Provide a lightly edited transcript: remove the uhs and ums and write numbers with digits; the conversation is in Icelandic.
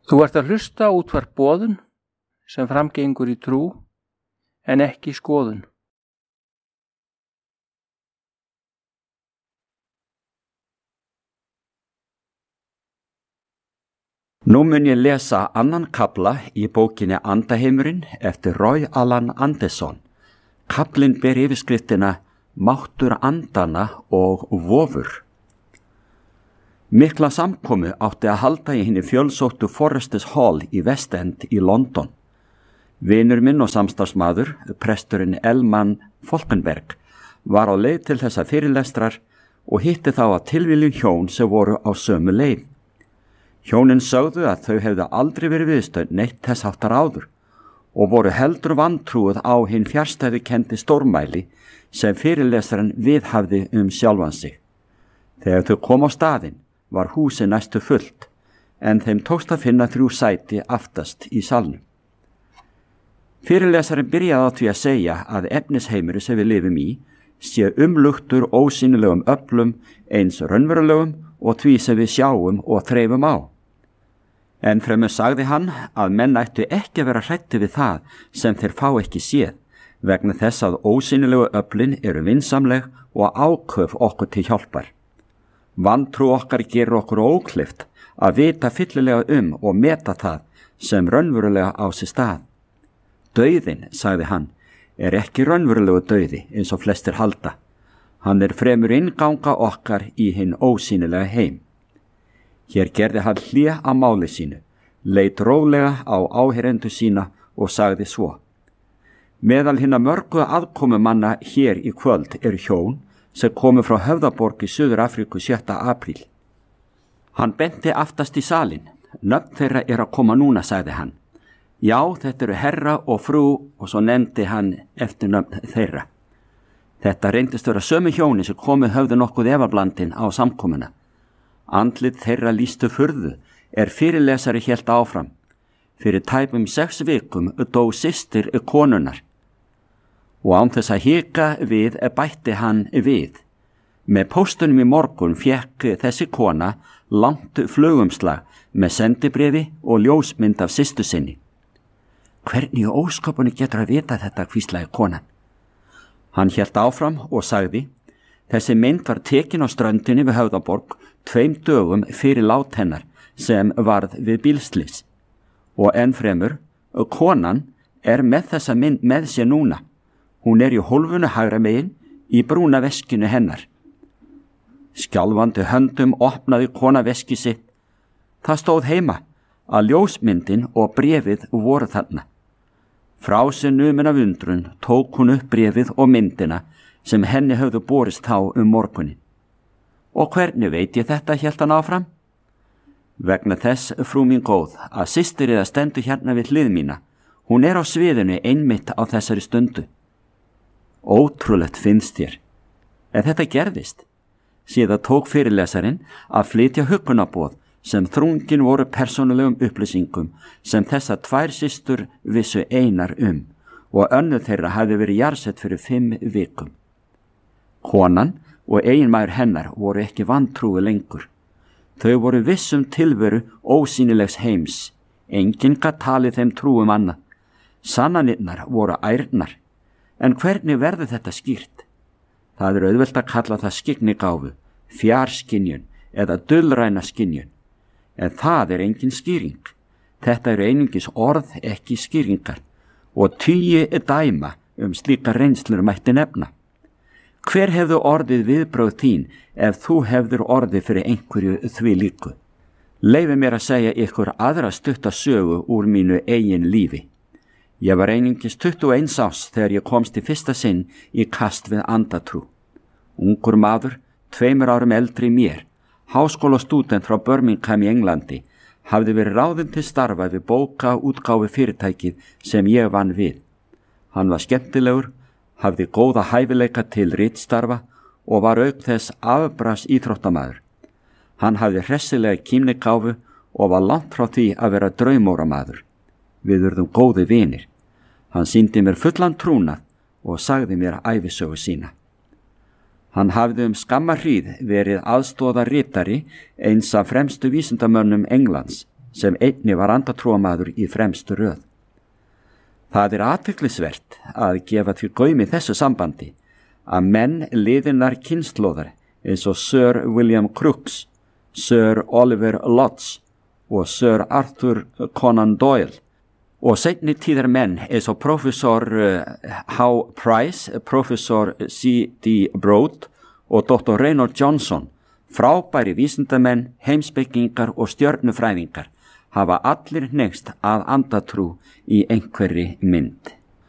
Þú ert að hlusta á útvarp Boðun sem framgengur í trú en ekki skoðun. Nú mun ég lesa annan kafla í bókinni Andaheimurinn eftir Roy Alan Anderson. Kaflinn ber yfirskriftina Máttur andanna og vofur. Mikla samkomu átti að halda í hinni fjölsóttu Foresters Hall í West End í London. Vinur minn og samstarfsmaður, presturinn Elman Falkenberg, var á leið til þessa fyrirlestrar og hitti þá að tilviljun hjón sem voru á sömu leið. Hjónin sögðu að þau hefðu aldrei verið viðstödd neitt þess háttar áður og voru heldur vantrúið á hinn fjarstæðukenndi stórmæli sem fyrirlesarinn viðhafði sjálfan sig. Þegar þau kom á staðinn var húsið næstu fullt, en þeim tókst að finna 3 sæti aftast í salnum. Fyrirlesarinn byrjaði á því að segja að efnisheimurinn sem við lifum í sé umluktur ósýnilegum öflum eins raunverulegum og því sem við sjáum og þreifum á. En fremur sagði hann að menn ættu ekki að vera hræddir við það sem þeir fá ekki séð, vegna þess að ósýnilegu öflin eru vinsamleg og áköf okkur til hjálpar. Vantrú okkar gerir okkur ókleift að vita fyllilega og meta það sem raunverulega á sér stað. Dauðinn, sagði hann, er ekki raunverulegu dauði eins og flestir halda. Hann er fremur innganga okkar í hinn ósýnilega heim. Hér gerði hann hlé á máli sínu, leit rólega á áheyrendur sína og sagði svo. Meðal hinna mörgu aðkomumanna hér í kvöld eru hjón sem komu frá Höfðaborg í Suður-Afríku 7. apríl. Hann benti aftast í salin. Nöfn þeirra er að koma núna, sagði hann. Já, þetta eru herra og frú og svo nefndi hann eftir nöfn þeirra. Þetta reyndist vera sömu hjóni sem komu höfðu nokkuð efablandin á samkomuna. Andlit þeirra lýstu furðu fyrirlesari hélt áfram. Fyrir tæpum 6 vikum dó systir konunnar. Og án þess að hika við bætti hann við. Með póstunum í morgun fékk þessi kona langt flugumslag með sendibréfi og ljósmynd af systur sinni. Hvernig ósköpunni getur að vita þetta, hvíslaði konan. Hann hélt áfram og sagði, þessi mynd var tekin á ströndinni við Höfðaborg 2 dögum fyrir lát hennar sem varð við bílslys. Og ennfremur, konan er með þessa mynd með sér núna. Hún er í hólfunu hægra megin í brúna veskinu hennar. Skjálfandi höndum opnaði kona veski sitt. Það stóð heima að ljósmyndin og bréfið voru þarna. Frá sér numin af undrun tók hún upp bréfið og myndina sem henni höfðu borist þá morgunin. Og hvernig veit ég þetta, hélt hann áfram? Vegna þess, frú mín góð, að systiriða stendur hérna við hlið mína. Hún er á sviðinu einmitt á þessari stundu. Ótrúlegt finnst þér. En þetta gerðist. Síðan tók fyrirlesarinn að flytja huggunarboð sem þrungin voru persónulegum upplýsingum sem þessar 2 systur vissu einar og önnur þeirra hafði verið jarðsett fyrir 5 vikum. Konan og eiginmaður hennar voru ekki vantrúi lengur. Þau voru vissum tilveru ósýnilegs heims. Enginn gat talið þeim trúum annað. Sannanirnar voru ærnar. En hvernig verður þetta skýrt? Það er auðvelt að kalla það skyggnigáfu, fjarskynjun eða dulræna skynjun. En það er engin skýring. Þetta eru einungis orð, ekki skýringar. Og 10 dæma slíkar reynslur mætti nefna. Hver hefðu orðið viðbrögð þín ef þú hefður orðið fyrir einhverju því líku? Leyfi mér að segja ykkur aðra stutta sögu úr mínu eigin lífi. Ég var einungis 21 árs þegar ég komst í fyrsta sinn í kast við andatrú. Ungur maður, 2 árum eldri mér, háskólastúdent frá Birmingham í Englandi, hafði verið ráðinn til starfa við bókaútgáfu fyrirtækið sem ég vann við. Hann var skemmtilegur, hafði góða hæfileika til ritstarfa og var auk þess afbragðs íþróttamaður. Hann hafði hressilega kímnigáfu og var langt frá því að vera draumóramaður. Við urðum góði vinir. Hann sýndi mér fullan trúnað og sagði mér ævisögu sína. Hann hafði skamma hríð verið aðstoðarritari eins af fremstu vísindamönnum Englands. sem einnig var andatrúamaður í fremstu röð. Það athyglisvert að gefa til gaum í þessu sambandi að menn liðinnar kynslóðar eins og Sir William Crookes, Sir Oliver Lodge og Sir Arthur Conan Doyle og seinni tíðar menn eins og professor H. Price, professor C.D. Broad og Dr. Reynolds Johnson, frábæri vísindamenn, heimspekingar og stjörnufræðingar, hafa allir hneigst að andatrú í einhverri mynd.